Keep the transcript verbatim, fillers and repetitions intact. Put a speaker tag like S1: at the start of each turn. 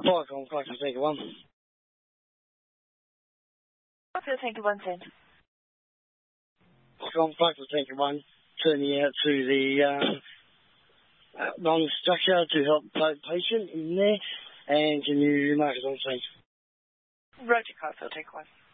S1: Park on Clarkson, take one.
S2: Clarkson, take one, send.
S1: From Clarkson, take one, turning out to the uh, uh, wrong structure to help the patient in there, and can you mark it on scene?
S2: Roger, Clarkson, take one.